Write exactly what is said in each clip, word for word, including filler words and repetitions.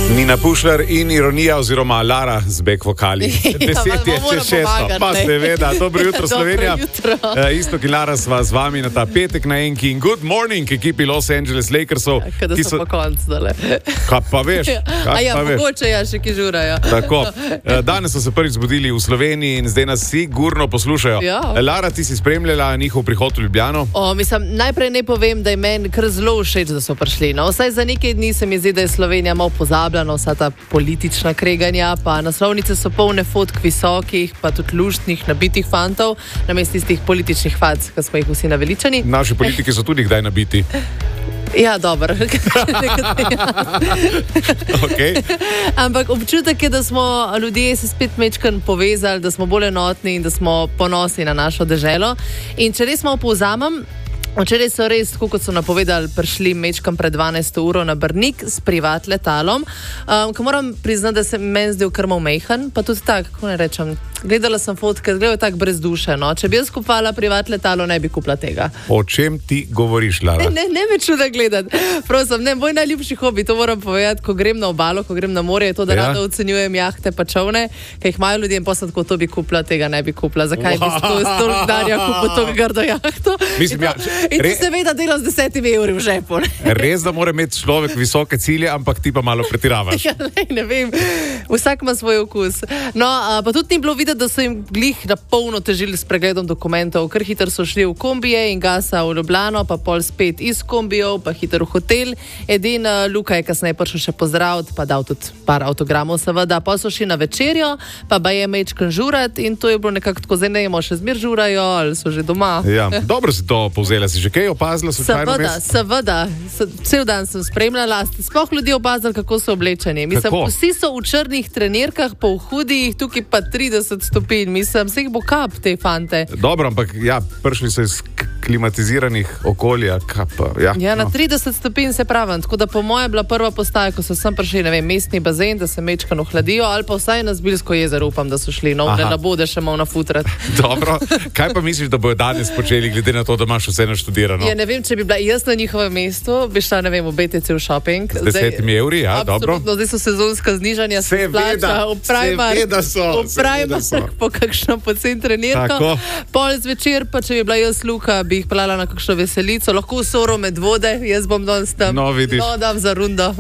Nina Pušlar in ironija oziroma Lara z back vokali. Deset je še šesto. Pa seveda, dobro jutro Slovenija. Jutro. Uh, isto ki Lara sva z vami na ta petek na enki in good morning ekipi Los Angeles Lakersov. Kada so, so... po koncu dale. Kaj pa veš? Kaj A ja, pa veš? mogoče ja, še ki žurajo. Tako. Uh, danes so se prvič zbudili v Sloveniji in zdaj nas sigurno poslušajo. Ja. Lara, ti si spremljala njihov prihod v Ljubljano? O, mislim, najprej ne povem, da je meni kar zelo všeč, da so prišli. No, vsaj za nekaj dni se mi zdi, da je Slovenija malo pozabljena, vsa ta politična kreganja, pa naslovnice so polne fotk visokih, pa tudi luštnih, nabitih fantov, namesto tistih političnih fac, ki smo jih vsi naveličani. Naši politiki so tudi kdaj nabiti. Ja, dobro. Okay. Ampak občutek je, da smo ljudje se spet mečkan povezali, da smo bolj enotni in da smo ponosni na našo deželo. In če res malo povzamem, včeraj so res, tako kot so napovedali, prišli mečkam pred dvanajsto uro na Brnik s privat letalom, um, ko moram priznati, da se meni zdel kar malo mejhan, pa tudi tak, kako ne rečem, gledala sem fotke, gledala je tak brez duše, no. Če bi jaz kupovala privat letalo, ne bi kupila tega. O čem ti govoriš, Lara? Ne, ne, ne me čuda gledati. Prosim, ne, moj najljubši hobi, to moram povedati, ko grem na obalo, ko grem na morje, je to, da Ja. rada ocenjujem jahte pa čovne, ki jih imajo ljudje in posad, ko to bi kupila, tega ne bi kupila. Zakaj bi s to, s to denarja kupila to grdo jahto? Mislim, in ja, to, in re- to seveda dela z desetimi evri v žepu. Ne? Res, da mora imeti človek visoke cilje, ampak ti pa malo pretiravaš. Ja, lej, ne vem, vsak ima svoj okus. No, a, pa tudi ni bilo videti, da so jim glih na polno težili s pregledom dokumentov. Kar hitro so šli v kombije in gasa v Ljubljano, pa pol spet iz kombijev, pa hitro v hotel. Edin uh, Luka je kasneje prišel še pozdraviti, pa dal tudi par avtogramov seveda. Pa so šli na večerjo, pa ba je mečkan žurat in to je bilo nekako tako, zdaj ne vemo, še zmer žurajo ali so že doma. Ja, dobro si to povzela, si že kaj opazila? Seveda, seveda, cel dan sem spremljala, ste sploh ljudi opazili, kako so oblečeni. Mislim, Kako? vsi so v črnih trenirkah, pa v hudih, tukaj pa trideset stopinj, mislim, vse jih bo kap, te fante. Dobro, ampak ja, prišli so iz k- klimatiziranih okolja, kap, ja. Ja, na no. trideset stopinj se pravim, tako da po moje je bila prva postaja, ko so sem prišli, ne vem, mestni bazen, da se mečkano hladijo, ali pa vsaj na Zbiljsko jezero, upam, da so šli, no, Aha. da ne bude še malo nafutrati. Dobro, kaj pa misliš, da bojo danes počeli, glede na to, da imaš vse naštudirano? Ja, ne vem, če bi bila jaz na njihovem mestu, bi šla, ne vem, v B T C v shopping. Z desetimi evri, ja, dobro. Absolutno, zdaj so sezonska znižanja, se Seveda, splača v Primark, seveda so, v seveda so. Primark po kakšno pocen trenirko. Tako. Pol zvečer, pa če bi bila jaz Luka, bi jih pelala na kakšno veselico, lahko v Soro med vode, jaz bom danes tam. No, vidiš. No, dam za rundo.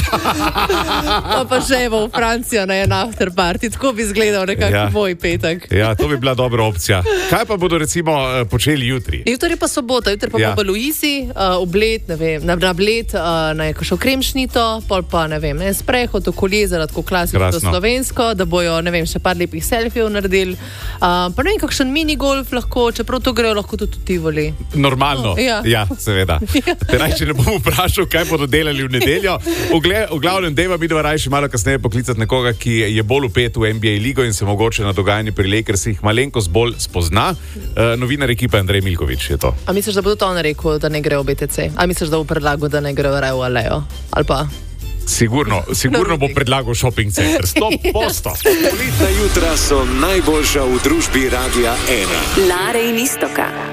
Pa pa še v Francijo na en after party, tako bi izgledal nekako Ja. moj petek. Ja, to bi bila dobra opcija. Kaj pa bodo recimo eh, počeli jutri? Jutri pa sobota, jutri pa Ja. ja. bomo v Luisi, uh, v Bled, ne vem, na, na Bled, uh, na kakšno kremšnito, pol pa ne vem, ne, sprehod okoli jezera, tako klasično Krasno. slovensko, da bojo, ne vem, še par lepih selfijev naredili. Uh, pa ne vem, kakšen minigolf lahko, čeprav to grejo lahko tudi v Tivoli. Normalno, Oh, ja. ja, seveda. Te rajši ne bom vprašal, kaj bodo delali v nedeljo. V, gle, v glavnem dejva mi dva rajši malo kasneje poklicati nekoga, ki je bolj upet v N B A ligo in se mogoče na dogajanje pri Lakersih malenkost bolj spozna. Uh, novinar ekipe Andrej Milkovič je to. A misliš, da bo tudi on rekel, da ne grejo v B T C? A misliš, da bo predlagal, da ne grejo v Rejo Alejo? Ali pa? Sigurno, sigurno bo predlagal shopping center. sto posto. Poletna jutra so najboljša v družbi Radia ena. Lare in Istoka.